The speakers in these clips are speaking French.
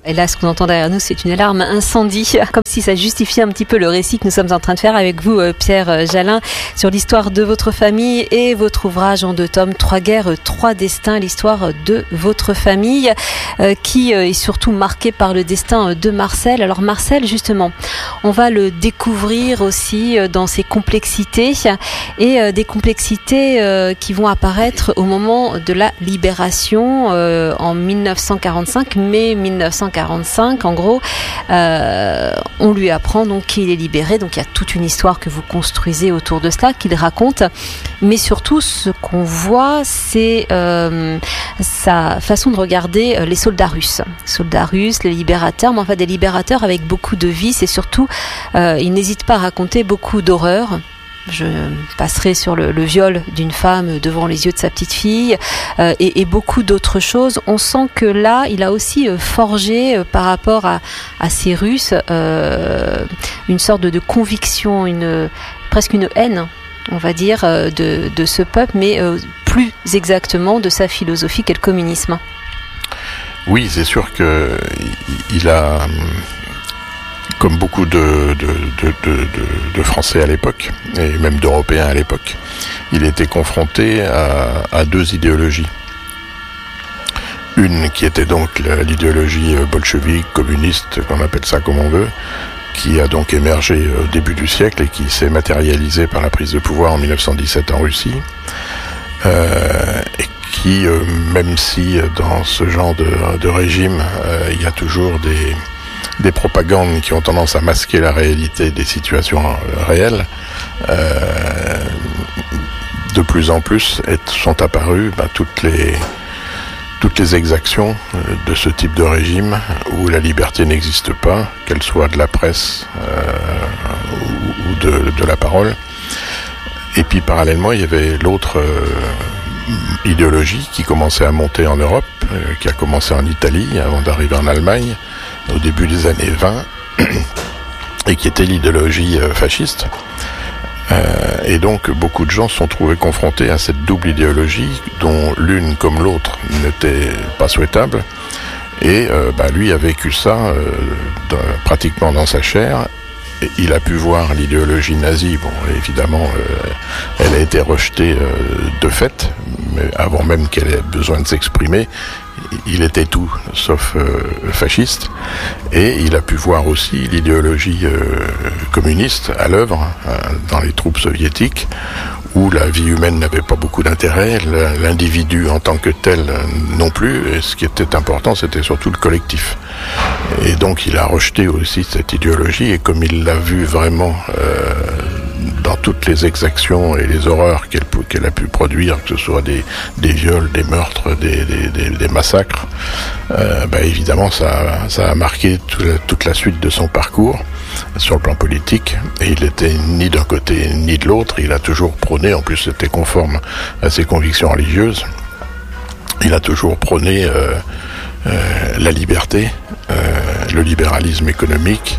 Et là, ce qu'on entend derrière nous, c'est une alarme incendie, comme si ça justifiait un petit peu le récit que nous sommes en train de faire avec vous, Pierre Jalin, sur l'histoire de votre famille et votre ouvrage en 2 tomes, 3 guerres, 3 destins, l'histoire de votre famille, qui est surtout marquée par le destin de Marcel. Alors Marcel, justement, on va le découvrir aussi dans ses complexités et des complexités qui vont apparaître au moment de la libération en 1945, mai 1945 en gros. On lui apprend donc qu'il est libéré, donc il y a toute une histoire que vous construisez autour de cela, qu'il raconte, mais surtout ce qu'on voit, c'est sa façon de regarder les soldats russes, les libérateurs, mais enfin des libérateurs avec beaucoup de vices et surtout il n'hésite pas à raconter beaucoup d'horreurs. Je passerai sur le viol d'une femme devant les yeux de sa petite fille et beaucoup d'autres choses. On sent que là, il a aussi forgé par rapport à ces Russes une sorte de conviction, presque une haine, on va dire, de ce peuple, mais plus exactement de sa philosophie qu'est le communisme. Oui, c'est sûr qu'il a... Comme beaucoup de Français à l'époque, et même d'Européens à l'époque, il était confronté à 2 idéologies. Une qui était donc l'idéologie bolchevique, communiste, qu'on appelle ça comme on veut, qui a donc émergé au début du siècle et qui s'est matérialisée par la prise de pouvoir en 1917 en Russie, et qui, même si dans ce genre de régime, il y a toujours des propagandes qui ont tendance à masquer la réalité des situations réelles, de plus en plus sont apparues toutes les exactions de ce type de régime où la liberté n'existe pas, qu'elle soit de la presse ou de la parole. Et puis parallèlement, il y avait l'autre idéologie qui commençait à monter en Europe, qui a commencé en Italie avant d'arriver en Allemagne au début des années 20, et qui était l'idéologie fasciste. Et donc beaucoup de gens se sont trouvés confrontés à cette double idéologie dont l'une comme l'autre n'était pas souhaitable, et lui a vécu ça pratiquement dans sa chair. Il a pu voir l'idéologie nazie, évidemment elle a été rejetée de fait, mais avant même qu'elle ait besoin de s'exprimer, il était tout sauf fasciste, et il a pu voir aussi l'idéologie communiste à l'œuvre dans les troupes soviétiques, où la vie humaine n'avait pas beaucoup d'intérêt, l'individu en tant que tel non plus, et ce qui était important, c'était surtout le collectif. Et donc il a rejeté aussi cette idéologie, et comme il l'a vu vraiment dans toutes les exactions et les horreurs qu'elle a pu produire, que ce soit des viols, des meurtres, des massacres, évidemment ça a marqué toute la suite de son parcours sur le plan politique, et il était ni d'un côté ni de l'autre. Il a toujours prôné, en plus c'était conforme à ses convictions religieuses, il a toujours prôné la liberté, le libéralisme économique,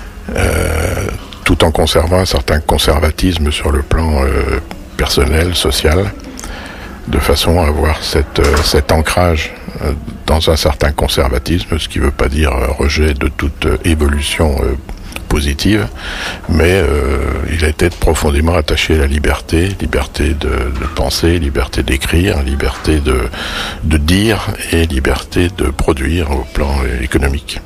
tout en conservant un certain conservatisme sur le plan personnel, social, de façon à avoir cet ancrage dans un certain conservatisme, ce qui ne veut pas dire rejet de toute évolution positive, mais il a été profondément attaché à la liberté de penser, liberté d'écrire, liberté de dire et liberté de produire au plan économique.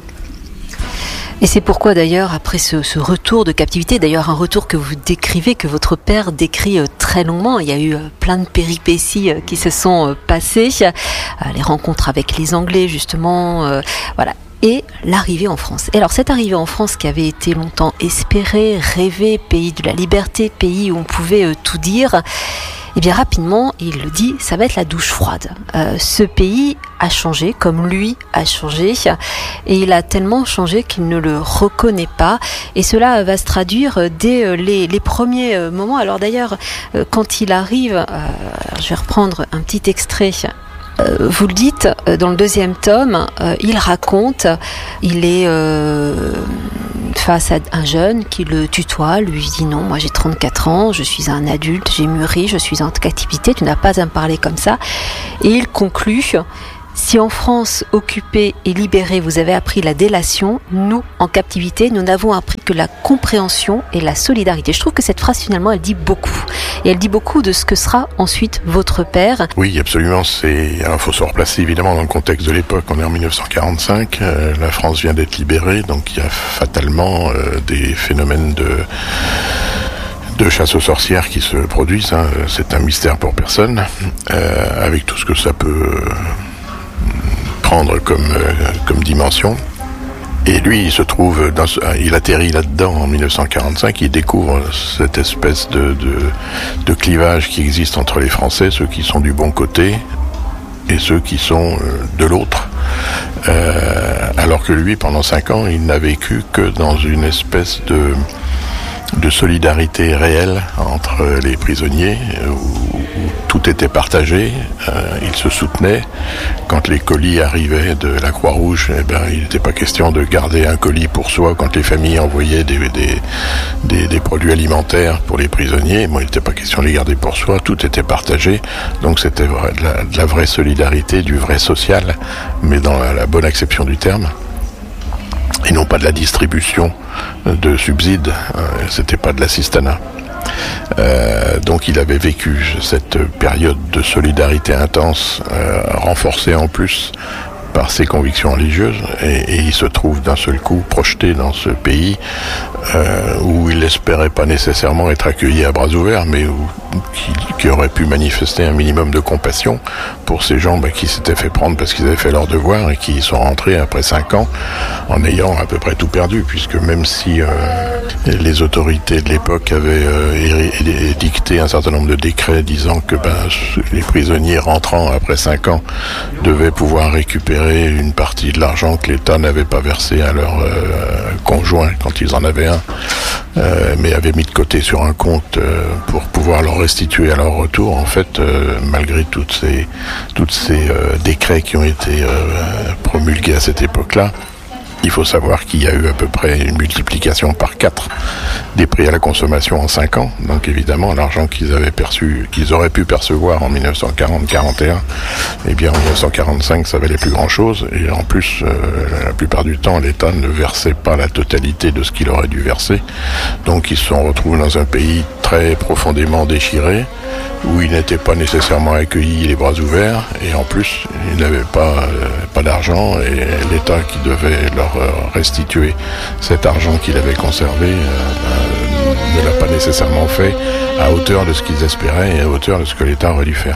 Et c'est pourquoi d'ailleurs, après ce retour de captivité, d'ailleurs un retour que vous décrivez, que votre père décrit très longuement, il y a eu plein de péripéties qui se sont passées, les rencontres avec les Anglais justement, voilà. Et l'arrivée en France. Et alors cette arrivée en France qui avait été longtemps espérée, rêvée, pays de la liberté, pays où on pouvait tout dire, et bien rapidement, il le dit, ça va être la douche froide. Ce pays a changé, comme lui a changé, et il a tellement changé qu'il ne le reconnaît pas, et cela va se traduire dès les premiers moments. Alors d'ailleurs, quand il arrive, je vais reprendre un petit extrait. Vous le dites, dans le 2e tome, il raconte, il est face à un jeune qui le tutoie, lui dit non, moi j'ai 34 ans, je suis un adulte, j'ai mûri, je suis en captivité, tu n'as pas à me parler comme ça. Et il conclut, Si en France, occupée et libérée, vous avez appris la délation, nous, en captivité, nous n'avons appris que la compréhension et la solidarité. Je trouve que cette phrase, finalement, elle dit beaucoup. Et elle dit beaucoup de ce que sera ensuite votre père. Oui, absolument. Il faut se replacer évidemment dans le contexte de l'époque. On est en 1945, la France vient d'être libérée, donc il y a fatalement des phénomènes de chasse aux sorcières qui se produisent. C'est un mystère pour personne, avec tout ce que ça peut prendre comme dimension. Et lui, il se trouve, il atterrit là-dedans en 1945, il découvre cette espèce de clivage qui existe entre les Français, ceux qui sont du bon côté et ceux qui sont de l'autre. Alors que lui, pendant 5 ans, il n'a vécu que dans une espèce de solidarité réelle entre les prisonniers, où tout était partagé, ils se soutenaient. Quand les colis arrivaient de la Croix-Rouge, il n'était pas question de garder un colis pour soi. Quand les familles envoyaient des produits alimentaires pour les prisonniers, il n'était pas question de les garder pour soi, tout était partagé. Donc c'était de la vraie solidarité, du vrai social, mais dans la bonne acception du terme. Et non pas de la distribution de subsides, c'était pas de l'assistanat. Donc il avait vécu cette période de solidarité intense, renforcée en plus par ses convictions religieuses, et il se trouve d'un seul coup projeté dans ce pays où il n'espérait pas nécessairement être accueilli à bras ouverts, mais qui aurait pu manifester un minimum de compassion pour ces gens qui s'étaient fait prendre parce qu'ils avaient fait leur devoir et qui sont rentrés après 5 ans en ayant à peu près tout perdu, puisque même si les autorités de l'époque avaient dicté un certain nombre de décrets disant que les prisonniers rentrant après 5 ans devaient pouvoir récupérer une partie de l'argent que l'État n'avait pas versé à leurs conjoints quand ils en avaient un, mais avaient mis de côté sur un compte pour pouvoir leur restituer à leur retour. En fait, malgré toutes ces décrets qui ont été promulgués à cette époque-là, il faut savoir qu'il y a eu à peu près une multiplication par 4 des prix à la consommation en 5 ans. Donc évidemment, l'argent qu'ils auraient pu percevoir en 1940-41, en 1945, ça valait plus grand-chose. Et en plus, la plupart du temps, l'État ne versait pas la totalité de ce qu'il aurait dû verser. Donc ils se sont retrouvés dans un pays très profondément déchiré, où ils n'étaient pas nécessairement accueillis les bras ouverts, et en plus, ils n'avaient pas d'argent, et l'État qui devait leur restituer cet argent qu'il avait conservé ne l'a pas nécessairement fait à hauteur de ce qu'ils espéraient et à hauteur de ce que l'État aurait dû faire.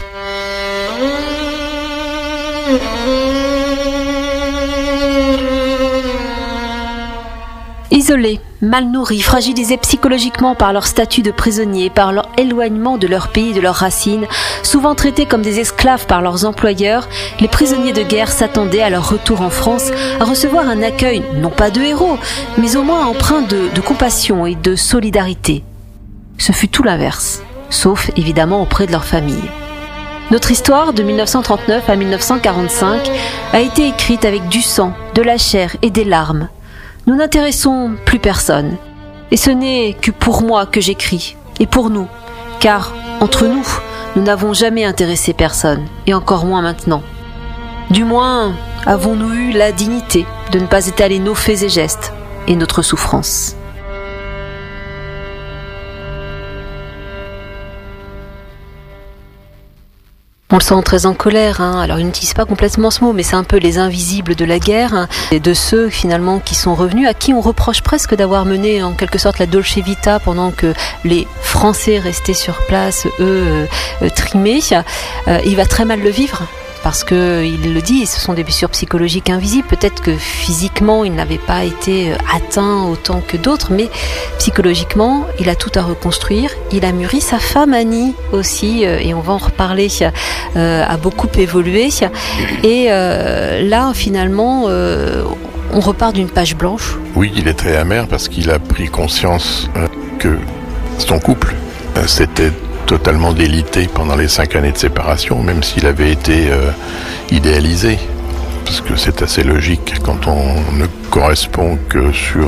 Isolés, mal nourris, fragilisés psychologiquement par leur statut de prisonniers, par leur éloignement de leur pays et de leurs racines, souvent traités comme des esclaves par leurs employeurs, les prisonniers de guerre s'attendaient à leur retour en France à recevoir un accueil, non pas de héros, mais au moins empreint de compassion et de solidarité. Ce fut tout l'inverse, sauf évidemment auprès de leur famille. Notre histoire de 1939 à 1945 a été écrite avec du sang, de la chair et des larmes. Nous n'intéressons plus personne. Et ce n'est que pour moi que j'écris, et pour nous, car, entre nous, nous n'avons jamais intéressé personne, et encore moins maintenant. Du moins, avons-nous eu la dignité de ne pas étaler nos faits et gestes, et notre souffrance. On le sent très en colère, alors il n'utilise pas complètement ce mot, mais c'est un peu les invisibles de la guerre, et de ceux finalement qui sont revenus, à qui on reproche presque d'avoir mené en quelque sorte la Dolce Vita pendant que les Français restaient sur place, eux, trimés. Il va très mal le vivre. Parce que il le dit, ce sont des blessures psychologiques invisibles. Peut-être que physiquement, il n'avait pas été atteint autant que d'autres, mais psychologiquement, il a tout à reconstruire. Il a mûri. Sa femme Annie aussi, et on va en reparler, a beaucoup évolué. Et là, finalement, on repart d'une page blanche. Oui, il est très amer parce qu'il a pris conscience que son couple s'était totalement délité pendant les 5 années de séparation, même s'il avait été idéalisé, parce que c'est assez logique quand on ne correspond que sur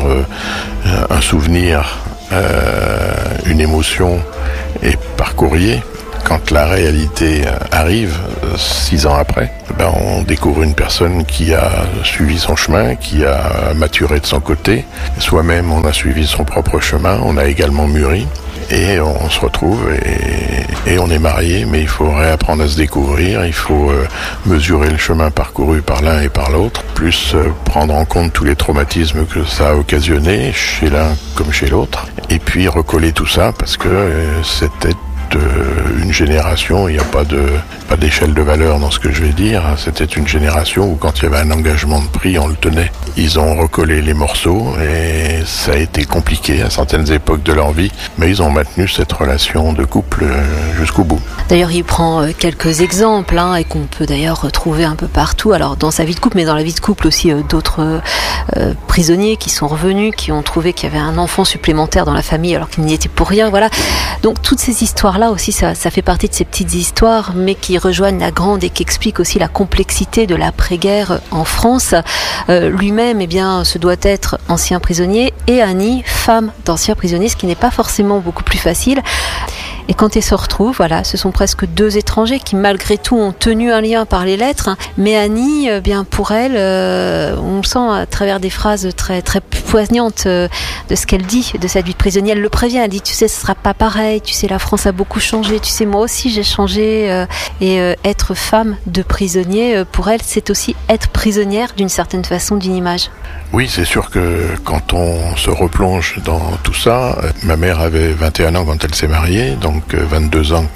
un souvenir, une émotion et par courrier. Quand la réalité arrive, 6 ans après, on découvre une personne qui a suivi son chemin, qui a maturé de son côté. Soi-même, on a suivi son propre chemin, on a également mûri. Et on se retrouve et on est mariés, mais il faut réapprendre à se découvrir, il faut mesurer le chemin parcouru par l'un et par l'autre, plus prendre en compte tous les traumatismes que ça a occasionné, chez l'un comme chez l'autre, et puis recoller tout ça, parce que c'était une génération, il n'y a pas d'échelle de valeur dans ce que je vais dire, c'était une génération où quand il y avait un engagement de prix, on le tenait. Ils ont recollé les morceaux et ça a été compliqué à certaines époques de leur vie, mais ils ont maintenu cette relation de couple jusqu'au bout. D'ailleurs, il prend quelques exemples et qu'on peut d'ailleurs retrouver un peu partout, alors dans sa vie de couple, mais dans la vie de couple aussi d'autres prisonniers qui sont revenus, qui ont trouvé qu'il y avait un enfant supplémentaire dans la famille alors qu'il n'y était pour rien, voilà. Donc toutes ces histoires-là aussi, ça fait partie de ces petites histoires, mais qui rejoignent la grande et qui expliquent aussi la complexité de l'après-guerre en France. Lui-même, se doit être ancien prisonnier, et Annie, femme d'ancien prisonnier, ce qui n'est pas forcément beaucoup plus facile. Et quand ils se retrouvent, ce sont presque 2 étrangers qui malgré tout ont tenu un lien par les lettres. Mais Annie, pour elle, on le sent à travers des phrases très très poignantes de ce qu'elle dit de cette vie de prisonnière. Elle le prévient, elle dit tu sais, ce sera pas pareil, tu sais, la France a beaucoup changé, tu sais, moi aussi j'ai changé. Et être femme de prisonnier, pour elle, c'est aussi être prisonnière d'une certaine façon, d'une image. Oui, c'est sûr que quand on se replonge dans tout ça, ma mère avait 21 ans quand elle s'est mariée, donc 22 ans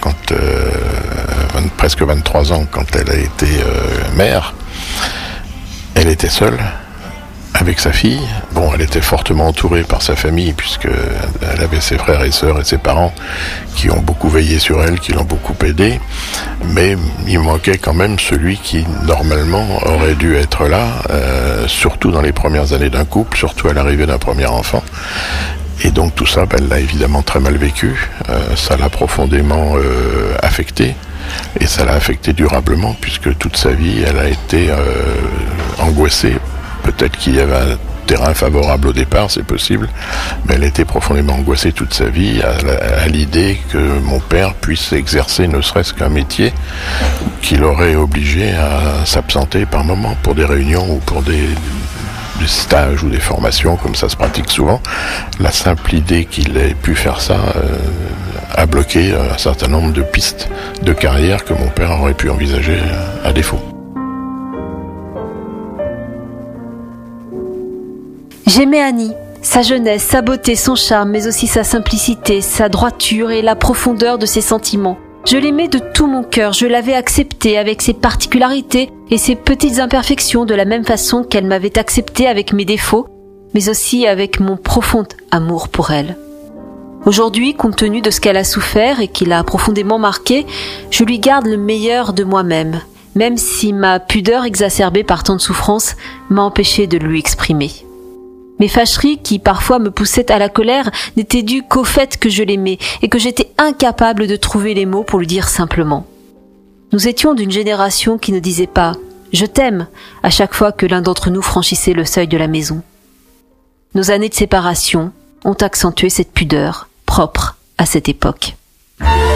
presque 23 ans quand elle a été mère. Elle était seule avec sa fille. Bon, elle était fortement entourée par sa famille puisqu'elle avait ses frères et sœurs et ses parents qui ont beaucoup veillé sur elle, qui l'ont beaucoup aidée. Mais il manquait quand même celui qui, normalement, aurait dû être là, surtout dans les premières années d'un couple, surtout à l'arrivée d'un premier enfant. Et donc tout ça, elle l'a évidemment très mal vécu. Ça l'a profondément affectée. Et ça l'a affectée durablement puisque toute sa vie, elle a été angoissée. Peut-être qu'il y avait un terrain favorable au départ, c'est possible, mais elle était profondément angoissée toute sa vie à l'idée que mon père puisse exercer ne serait-ce qu'un métier qui l'aurait obligé à s'absenter par moment pour des réunions ou pour des stages ou des formations, comme ça se pratique souvent. La simple idée qu'il ait pu faire ça a bloqué un certain nombre de pistes de carrière que mon père aurait pu envisager à défaut. J'aimais Annie, sa jeunesse, sa beauté, son charme, mais aussi sa simplicité, sa droiture et la profondeur de ses sentiments. Je l'aimais de tout mon cœur, je l'avais acceptée avec ses particularités et ses petites imperfections de la même façon qu'elle m'avait acceptée avec mes défauts, mais aussi avec mon profond amour pour elle. Aujourd'hui, compte tenu de ce qu'elle a souffert et qui l'a profondément marqué, je lui garde le meilleur de moi-même, même si ma pudeur exacerbée par tant de souffrances m'a empêché de lui exprimer. Mes fâcheries, qui parfois me poussaient à la colère, n'étaient dues qu'au fait que je l'aimais et que j'étais incapable de trouver les mots pour lui dire simplement. Nous étions d'une génération qui ne disait pas « je t'aime » à chaque fois que l'un d'entre nous franchissait le seuil de la maison. Nos années de séparation ont accentué cette pudeur propre à cette époque.